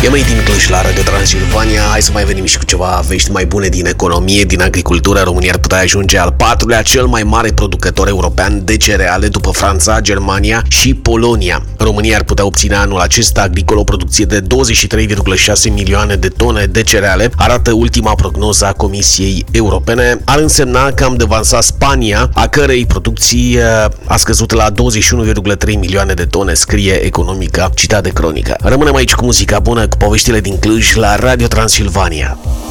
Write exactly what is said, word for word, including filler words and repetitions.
E mai din Cluj la Radio Transilvania. Hai să mai venim și cu ceva vești mai bune din economie, din agricultură. România ar putea ajunge al patrulea cel mai mare producător european de cereale după Franța, Germania și Polonia. România ar putea obține anul acesta agricol o producție de douăzeci și trei virgulă șase milioane de tone de cereale, arată ultima prognoză a Comisiei Europene. Ar însemna că am devansat Spania, a cărei producție a scăzut la douăzeci și unu virgulă trei milioane de tone, scrie Economica, citat de Cronica. Rămânem aici cu muzica bună, cu poveștile din Cluj la Radio Transilvania.